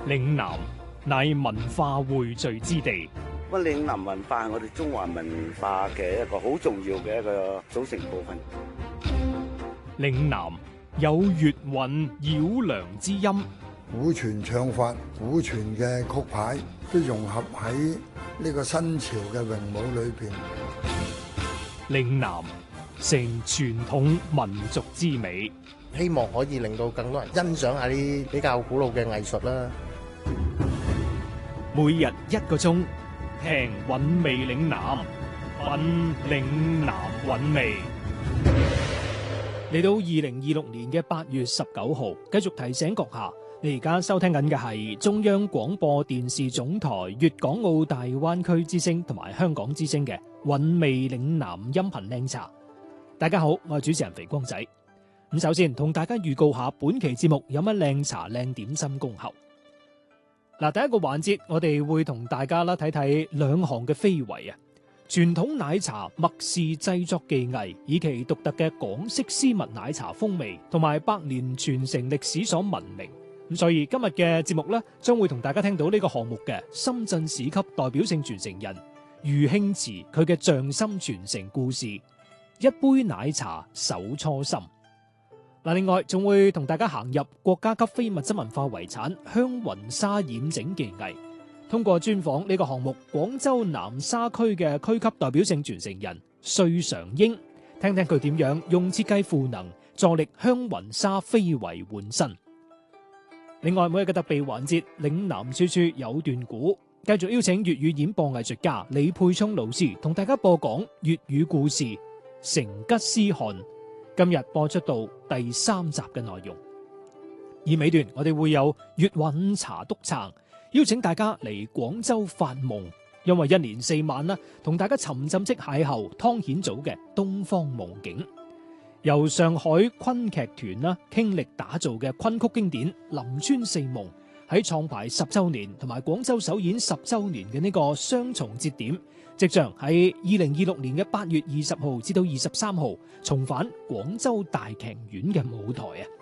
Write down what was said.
嶺南乃文化匯聚之地。 咁嶺南文化係我哋中華文化嘅一個好重要嘅一個組成部分。 嶺南有粵韻繞梁之音， 古傳唱法、古傳嘅曲牌都融合喺呢個新潮嘅詠舞裏邊。 嶺南成傳統民族之美， 希望可以令到更多人欣賞下啲比較古老嘅藝術啦。 每日1個鐘，聽韻味嶺南，品嶺南韻味。嚟到2026年嘅8月19號，繼續提醒閣下，你而家收聽緊嘅係中央廣播電視總台粵港澳大灣區之聲同埋香港之聲嘅韻味嶺南音頻靚茶。大家好，我係主持人肥光仔。咁首先同大家預告下本期節目有乜靚茶靚點心恭候。嗱，第一個環節我哋會同大家啦睇睇兩項嘅非遺啊，傳統奶茶麥氏製作技藝，以其獨特嘅港式絲襪奶茶風味同埋百年傳承歷史所聞名。咁所以今日嘅節目呢，將會同大家聽到呢個項目嘅深圳市級代表性傳承人余興慈佢嘅匠心傳承故事，一杯奶茶守初心。嗱，另外仲會同大家行入國家級非物質文化遺產香雲紗染整技藝，通過專訪呢個項目廣州南沙區嘅區級代表性傳承人穗常英，聽聽佢點樣用設計賦能助力香雲紗非遺換新。另外每日嘅特備環節嶺南處處有段古，繼續邀請粵語演播藝術家李沛聰老師同大家播講粵語故事成吉思汗。今日播出到第3集嘅內容，而尾段我哋會有粵韻茶督撐，邀請大家嚟廣州發夢，因為1年4晚啦，同大家沉浸式邂逅湯顯祖嘅東方夢境，由上海昆劇團啦傾力打造嘅昆曲經典《臨川四夢》，喺創排10週年同埋廣州首演10週年嘅呢個雙重節點，即將喺2026年嘅8月20號至到23號重返廣州大劇院嘅舞台啊！